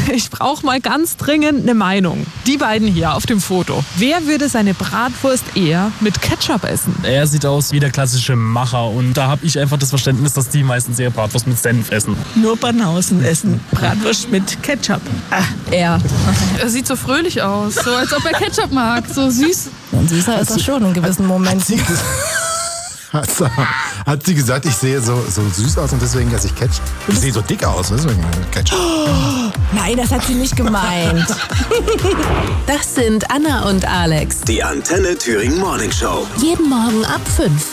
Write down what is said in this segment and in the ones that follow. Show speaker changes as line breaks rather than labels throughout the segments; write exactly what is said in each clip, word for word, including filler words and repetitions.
ich brauche mal ganz dringend eine Meinung. Die beiden hier auf dem Foto. Wer würde seine Bratwurst eher mit Ketchup essen?
Er sieht aus wie der klassische Macher und da habe ich einfach das Verständnis, dass die meistens ihre Bratwurst mit Senf essen.
Nur Banausen essen Bratwurst mit Ketchup.
Ah, er.
Er sieht so fröhlich aus, so als ob er Ketchup mag, so süß.
Und süßer ist er schon in gewissen Momenten.
Hat, hat sie gesagt, ich sehe so, so süß aus und deswegen esse ich Ketchup? Ich sehe so dick aus, deswegen Ketchup.
Oh, nein, das hat sie nicht gemeint.
Das sind Anna und Alex.
Die Antenne Thüringen Morning Show.
Jeden Morgen ab fünf.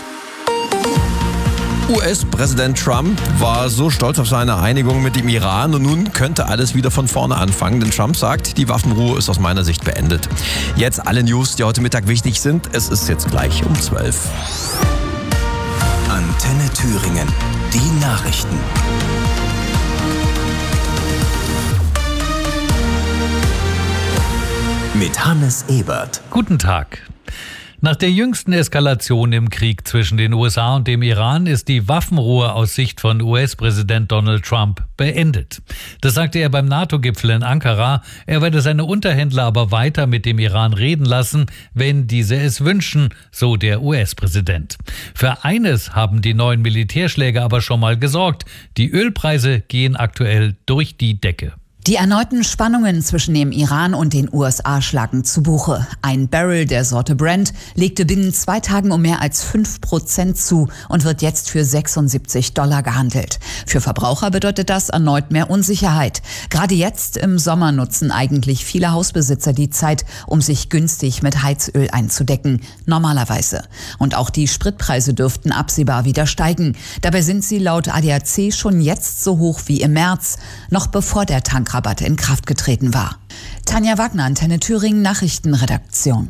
U S-Präsident Trump war so stolz auf seine Einigung mit dem Iran und nun könnte alles wieder von vorne anfangen, denn Trump sagt, die Waffenruhe ist aus meiner Sicht beendet. Jetzt alle News, die heute Mittag wichtig sind. Es ist jetzt gleich um zwölf.
Antenne Thüringen. Die Nachrichten. Mit Hannes Ebert.
Guten Tag. Nach der jüngsten Eskalation im Krieg zwischen den U S A und dem Iran ist die Waffenruhe aus Sicht von U S-Präsident Donald Trump beendet. Das sagte er beim NATO-Gipfel in Ankara. Er werde seine Unterhändler aber weiter mit dem Iran reden lassen, wenn diese es wünschen, so der U S-Präsident. Für eines haben die neuen Militärschläge aber schon mal gesorgt. Die Ölpreise gehen aktuell durch die Decke.
Die erneuten Spannungen zwischen dem Iran und den U S A schlagen zu Buche. Ein Barrel der Sorte Brent legte binnen zwei Tagen um mehr als fünf Prozent zu und wird jetzt für sechsundsiebzig Dollar gehandelt. Für Verbraucher bedeutet das erneut mehr Unsicherheit. Gerade jetzt im Sommer nutzen eigentlich viele Hausbesitzer die Zeit, um sich günstig mit Heizöl einzudecken. Normalerweise. Und auch die Spritpreise dürften absehbar wieder steigen. Dabei sind sie laut A D A C schon jetzt so hoch wie im März, noch bevor der Tankrabatt in Kraft getreten war. Tanja Wagner, Antenne Thüringen, Nachrichtenredaktion.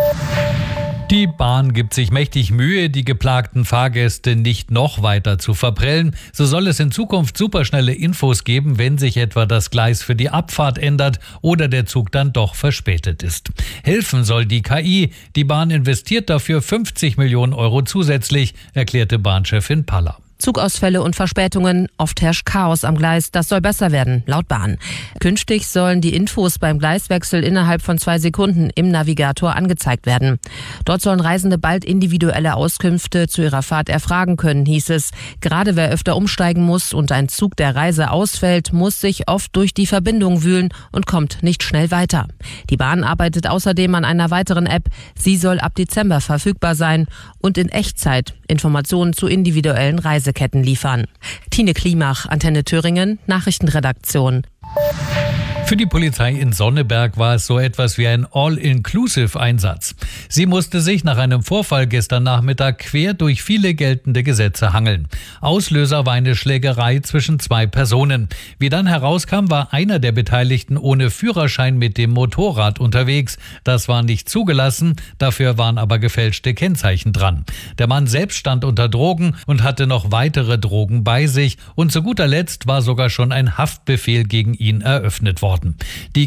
Die Bahn gibt sich mächtig Mühe, die geplagten Fahrgäste nicht noch weiter zu verprellen. So soll es in Zukunft superschnelle Infos geben, wenn sich etwa das Gleis für die Abfahrt ändert oder der Zug dann doch verspätet ist. Helfen soll die K I. Die Bahn investiert dafür fünfzig Millionen Euro zusätzlich, erklärte Bahnchefin Paller.
Zugausfälle und Verspätungen, oft herrscht Chaos am Gleis. Das soll besser werden, laut Bahn. Künftig sollen die Infos beim Gleiswechsel innerhalb von zwei Sekunden im Navigator angezeigt werden. Dort sollen Reisende bald individuelle Auskünfte zu ihrer Fahrt erfragen können, hieß es. Gerade wer öfter umsteigen muss und ein Zug der Reise ausfällt, muss sich oft durch die Verbindung wühlen und kommt nicht schnell weiter. Die Bahn arbeitet außerdem an einer weiteren App. Sie soll ab Dezember verfügbar sein und in Echtzeit Informationen zu individuellen Reiseketten liefern. Tine Klimach, Antenne Thüringen, Nachrichtenredaktion.
Für die Polizei in Sonneberg war es so etwas wie ein All-Inclusive-Einsatz. Sie musste sich nach einem Vorfall gestern Nachmittag quer durch viele geltende Gesetze hangeln. Auslöser war eine Schlägerei zwischen zwei Personen. Wie dann herauskam, war einer der Beteiligten ohne Führerschein mit dem Motorrad unterwegs. Das war nicht zugelassen, dafür waren aber gefälschte Kennzeichen dran. Der Mann selbst stand unter Drogen und hatte noch weitere Drogen bei sich. Und zu guter Letzt war sogar schon ein Haftbefehl gegen ihn eröffnet worden. Die